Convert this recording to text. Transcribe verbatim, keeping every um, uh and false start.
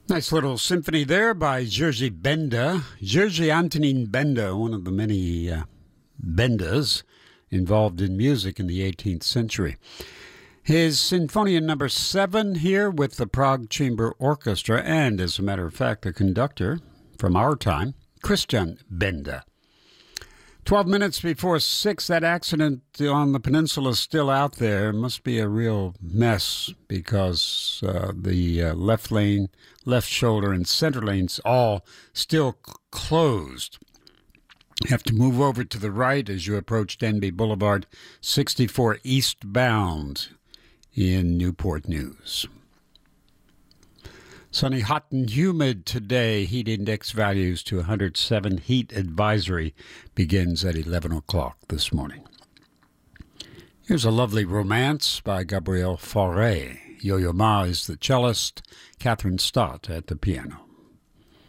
Nice little symphony there by Jerzy Benda. Jerzy Antonin Benda, one of the many uh, Bendas involved in music in the eighteenth century. His Sinfonia number seven here with the Prague Chamber Orchestra, and as a matter of fact, the conductor from our time, Christian Benda. Twelve minutes before six, that accident on the peninsula is still out there. It must be a real mess because uh, the uh, left lane, left shoulder, and center lanes all still c- closed. You have to move over to the right as you approach Denby Boulevard, sixty-four eastbound in Newport News. Sunny, hot, and humid today. Heat index values to one hundred seven. Heat advisory begins at eleven o'clock this morning. Here's a lovely romance by Gabriel Fauré. Yo-Yo Ma is the cellist, Catherine Stott at the piano.